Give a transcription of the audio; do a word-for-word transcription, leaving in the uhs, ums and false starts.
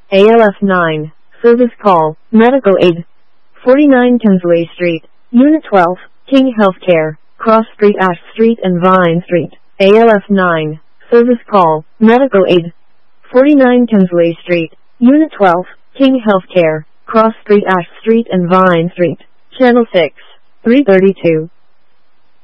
A L F nine. Service call. Medical aid. forty-nine Kinsley Street. Unit twelve. King Healthcare. Cross Street, Ash Street and Vine Street. A L F nine. Service call. Medical aid. forty-nine Kinsley Street. Unit twelve. King Healthcare. Cross Street, Ash Street and Vine Street. Channel six. three thirty-two.